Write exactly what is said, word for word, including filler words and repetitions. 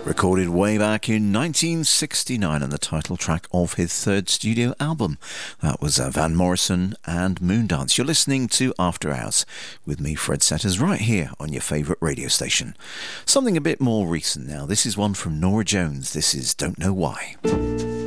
Recorded way back in nineteen sixty-nine and the title track of his third studio album. That was uh, Van Morrison and Moondance. You're listening to After Hours with me, Fred Setters, right here on your favourite radio station. Something a bit more recent now. This is one from Norah Jones. This is Don't Know Why.